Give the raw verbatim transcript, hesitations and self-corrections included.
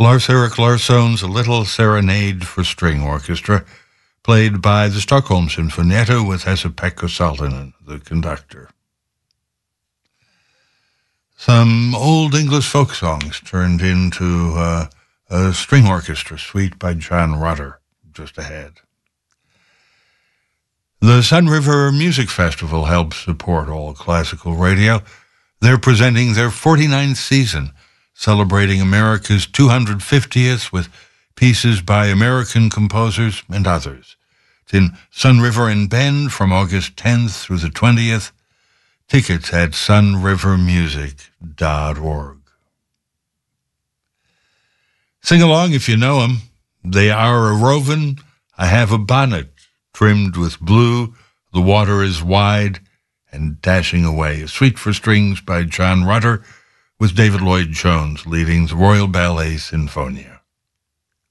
Lars-Erik Larsson's A Little Serenade for String Orchestra, played by the Stockholm Sinfonietta with Esa-Pekka Saltinen, the conductor. Some old English folk songs turned into uh, a string orchestra suite by John Rutter, just ahead. The Sun River Music Festival helps support all classical radio. They're presenting their forty-ninth season, celebrating America's two hundred fiftieth with pieces by American composers and others. It's in Sun River in Bend from August tenth through the twentieth. Tickets at sun river music dot org. Sing along if you know them. They are a rovin', I have a bonnet, trimmed with blue, the water is wide, and dashing away. A suite for strings by John Rutter, with David Lloyd Jones leading the Royal Ballet Sinfonia.